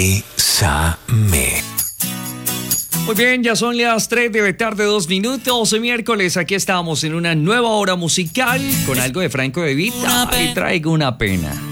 Bésame. Muy bien, ya son las 3 de la tarde, 2 minutos. Miércoles, aquí estamos en una nueva hora musical con algo de Franco De Vita. Y traigo una pena.